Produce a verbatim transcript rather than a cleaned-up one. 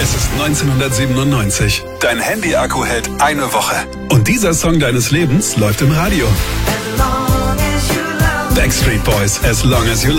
Es ist neunzehnhundertsiebenundneunzig. Dein Handy-Akku hält eine Woche. Und dieser Song deines Lebens läuft im Radio. Backstreet Boys, As Long As You